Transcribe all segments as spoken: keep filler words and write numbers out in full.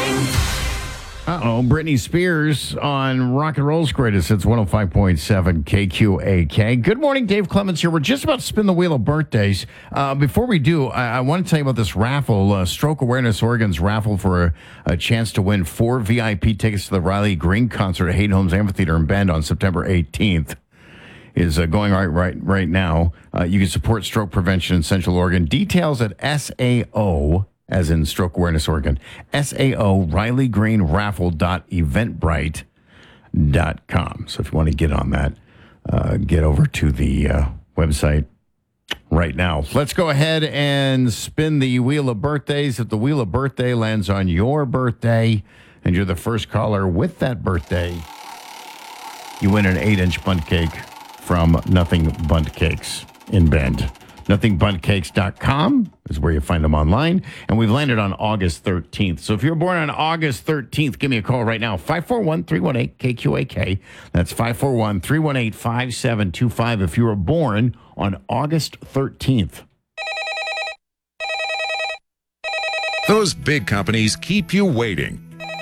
Uh-oh, Britney Spears on Rock and Roll's Greatest Hits, one oh five point seven K Q A K. Good morning, Dave Clemens here. We're just about to spin the wheel of birthdays. Uh, before we do, I, I want to tell you about this raffle, uh, Stroke Awareness Oregon's raffle for a, a chance to win four V I P tickets to the Riley Green concert at Hayden Homes Amphitheater in Bend on September eighteenth. Is uh, going right right right now. Uh, you can support stroke prevention in Central Oregon. Details at S A O, as in Stroke Awareness Oregon, S A O Riley Green Raffle dot eventbrite dot com. So if you want to get on that, uh, get over to the uh, website right now. Let's go ahead and spin the wheel of birthdays. If the wheel of birthday lands on your birthday and you're the first caller with that birthday, you win an eight-inch bundt cake from Nothing Bundt Cakes in Bend. nothing bundt cakes dot com is where you find them online. And we've landed on August thirteenth. So if you're born on August thirteenth, give me a call right now. five four one, three one eight, K Q A K. That's five four one, three one eight, five seven two five if you were born on August thirteenth. Those big companies keep you waiting.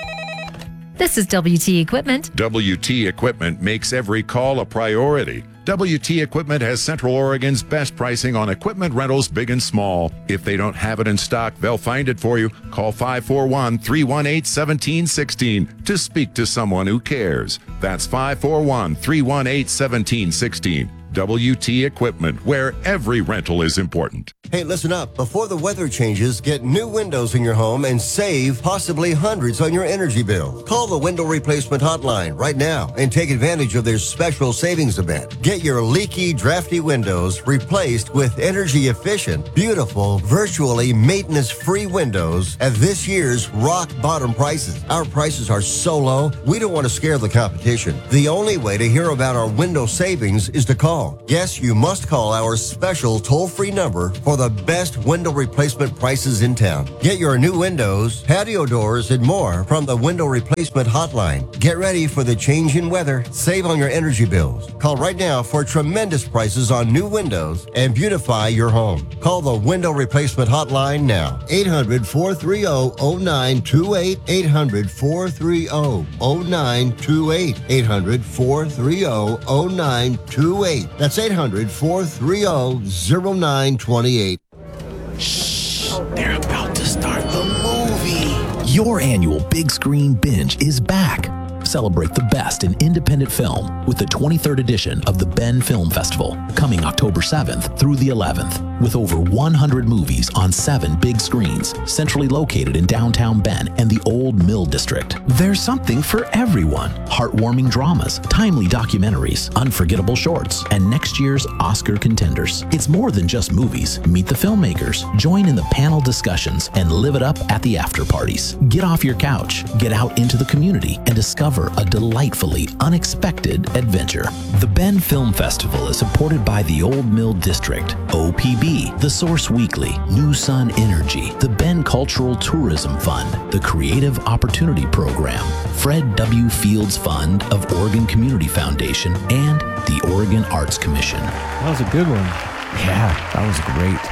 This is W T Equipment. W T Equipment makes every call a priority. W T Equipment has Central Oregon's best pricing on equipment rentals, big and small. If they don't have it in stock, they'll find it for you. Call five four one, three one eight, one seven one six to speak to someone who cares. That's five four one, three one eight, one seven one six. W T Equipment, where every rental is important. Hey, listen up. Before the weather changes, get new windows in your home and save possibly hundreds on your energy bill. Call the Window Replacement Hotline right now and take advantage of their special savings event. Get your leaky, drafty windows replaced with energy-efficient, beautiful, virtually maintenance-free windows at this year's rock-bottom prices. Our prices are so low, we don't want to scare the competition. The only way to hear about our window savings is to call. Yes, you must call our special toll-free number for the best window replacement prices in town. Get your new windows, patio doors, and more from the Window Replacement Hotline. Get ready for the change in weather. Save on your energy bills. Call right now for tremendous prices on new windows and beautify your home. Call the Window Replacement Hotline now. eight hundred, four three zero, zero nine two eight. eight hundred, four three zero, zero nine two eight. eight hundred, four three zero, zero nine two eight. That's eight hundred, four three zero, zero nine two eight. Shh, they're about to start the movie. Your annual big screen binge is back. Celebrate the best in independent film with the twenty-third edition of the Bend Film Festival, coming October seventh through the eleventh, with over one hundred movies on seven big screens, centrally located in downtown Bend and the Old Mill District. There's something for everyone. Heartwarming dramas, timely documentaries, unforgettable shorts, and next year's Oscar contenders. It's more than just movies. Meet the filmmakers, join in the panel discussions, and live it up at the after parties. Get off your couch, get out into the community, and discover a delightfully unexpected adventure. The Bend Film Festival is supported by the Old Mill District, O P B, The Source Weekly, New Sun Energy, the Bend Cultural Tourism Fund, the Creative Opportunity Program, Fred W. Fields Fund of Oregon Community Foundation, and the Oregon Arts Commission. That was a good one. Yeah, that was great.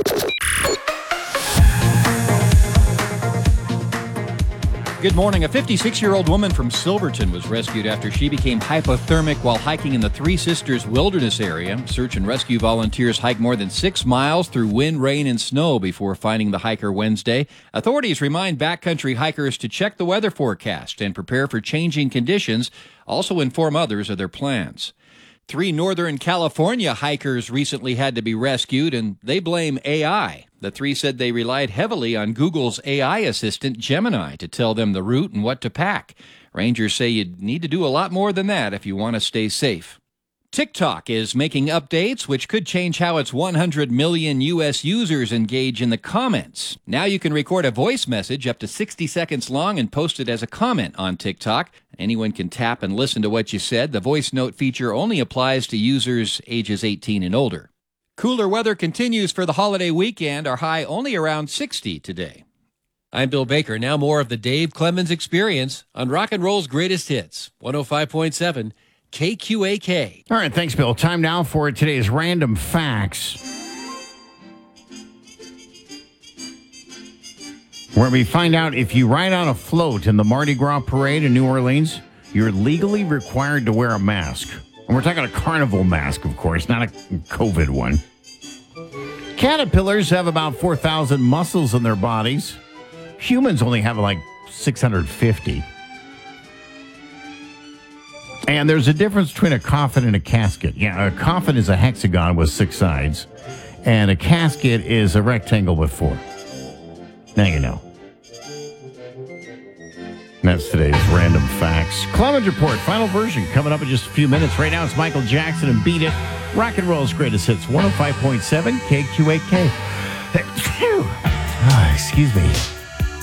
Good morning. A fifty-six-year-old woman from Silverton was rescued after she became hypothermic while hiking in the Three Sisters Wilderness area. Search and rescue volunteers hiked more than six miles through wind, rain, and snow before finding the hiker Wednesday. Authorities remind backcountry hikers to check the weather forecast and prepare for changing conditions. Also inform others of their plans. Three Northern California hikers recently had to be rescued, and they blame A I. The three said they relied heavily on Google's A I assistant, Gemini, to tell them the route and what to pack. Rangers say you need to do a lot more than that if you want to stay safe. TikTok is making updates which could change how its one hundred million U S users engage in the comments. Now you can record a voice message up to sixty seconds long and post it as a comment on TikTok. Anyone can tap and listen to what you said. The voice note feature only applies to users ages eighteen and older. Cooler weather continues for the holiday weekend. Our high only around sixty today. I'm Bill Baker. Now more of the Dave Clemens Experience on Rock and Roll's Greatest Hits, one oh five point seven K Q A K. All right, thanks, Bill. Time now for today's random facts. where we find out if you ride on a float in the Mardi Gras parade in New Orleans, you're legally required to wear a mask. And we're talking a carnival mask, of course, not a COVID one. Caterpillars have about four thousand muscles in their bodies. Humans only have like six hundred fifty. And there's a difference between a coffin and a casket. Yeah, a coffin is a hexagon with six sides, and a casket is a rectangle with four. Now you know. That's today's Random Facts. Clemens Report, final version, coming up in just a few minutes. Right now, it's Michael Jackson and Beat It. Rock and Roll's greatest hits, one oh five point seven K Q A K. Excuse me.